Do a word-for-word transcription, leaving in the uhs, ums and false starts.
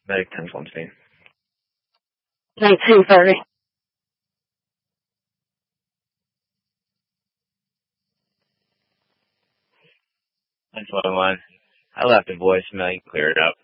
Medic ten one Spain. nineteen thirty. ten one. I left a voicemail. You clear it up.